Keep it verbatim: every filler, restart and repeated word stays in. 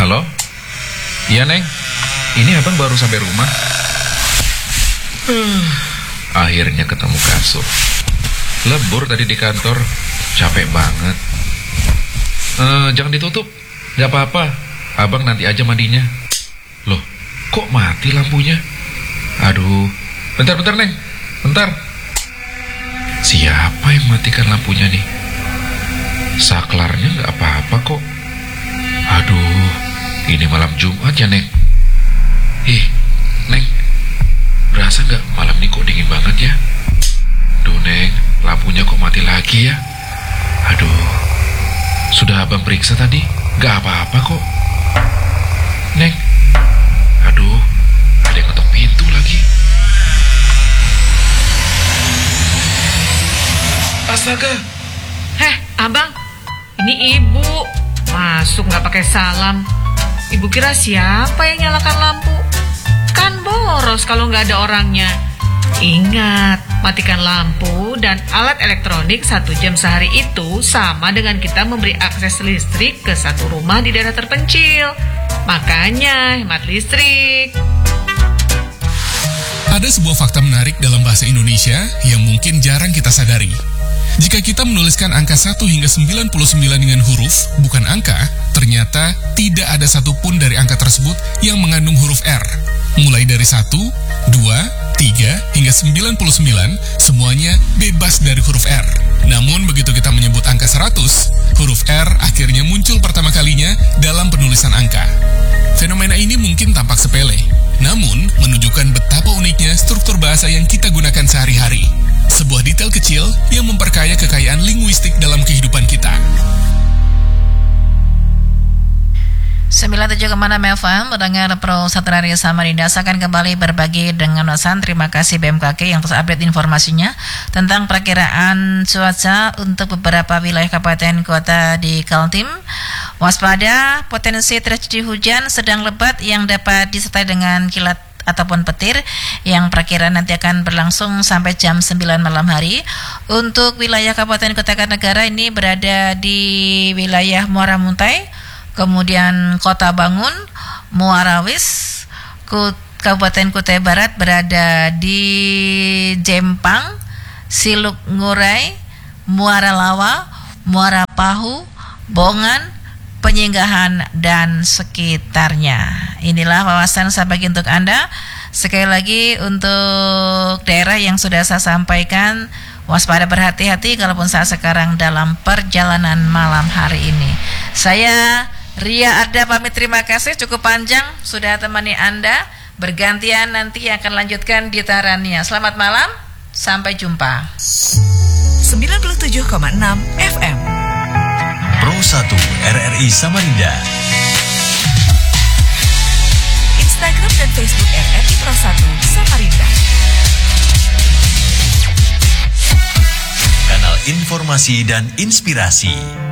Halo? Iya, Neng. Ini abang baru sampai rumah. Huh, akhirnya ketemu kasur. Lebur tadi di kantor. Capek banget. uh, Jangan ditutup. Gak apa-apa. Abang nanti aja mandinya. Loh, kok mati lampunya? Aduh. Bentar-bentar, Neng. Bentar. Siapa yang matikan lampunya nih? Saklarnya gak apa-apa kok. Aduh, ini malam Jumat ya, Neng. Ih, Neng, berasa gak malam ini kok dingin banget ya? Duh, Neng, lampunya kok mati lagi ya? Aduh, sudah abang periksa tadi? Gak apa-apa kok. Neng, aduh, ada yang ngetok pintu lagi. Astaga. Heh, abang, ini ibu. Masuk gak pakai salam. Ibu kira siapa yang nyalakan lampu? Kan boros kalau gak ada orangnya. Ingat, matikan lampu dan alat elektronik satu jam sehari itu sama dengan kita memberi akses listrik ke satu rumah di daerah terpencil. Makanya hemat listrik. Ada sebuah fakta menarik dalam bahasa Indonesia yang mungkin jarang kita sadari. Jika kita menuliskan angka satu hingga sembilan puluh sembilan dengan huruf, bukan angka, ternyata tidak ada satupun dari angka tersebut yang mengandung huruf R. Mulai dari satu, dua, tiga, hingga sembilan puluh sembilan, semuanya bebas dari huruf R. Namun begitu kita menyebut angka seratus, huruf R akhirnya muncul pertama kalinya dalam penulisan angka. Fenomena ini mungkin tampak sepele, namun menunjukkan betapa uniknya struktur bahasa yang kita gunakan sehari-hari. Sebuah detail kecil yang memperkaya kekayaan linguistik dalam kehidupan kita. sembilan puluh tujuh koma enam F M, mendengar Pro satu Radio Samarinda akan kembali berbagi dengan Wasan. Terima kasih B M K G yang terus update informasinya tentang perakiraan cuaca untuk beberapa wilayah kabupaten kota di Kaltim. Waspada potensi terjadi hujan sedang lebat yang dapat disertai dengan kilat ataupun petir yang perkiraan nanti akan berlangsung sampai jam sembilan malam hari. Untuk wilayah Kabupaten Kota Kartanegara ini berada di wilayah Muara Muntai, kemudian Kota Bangun, Muarawis, Kabupaten Kutai Barat berada di Jempang, Siluk Ngurai, Muara Lawa, Muara Pahu, Bongan, Penyinggahan dan sekitarnya. Inilah wawasan saya bagi untuk Anda. Sekali lagi untuk daerah yang sudah saya sampaikan, waspada, berhati-hati kalaupun saat sekarang dalam perjalanan malam hari ini. Saya Ria Arda pamit, terima kasih, cukup panjang sudah temani Anda. Bergantian nanti akan lanjutkan gitarannya. Selamat malam, sampai jumpa. sembilan puluh tujuh koma enam F M Pro satu R R I Samarinda. Instagram dan Facebook R R I Pro satu Samarinda. Kanal informasi dan inspirasi.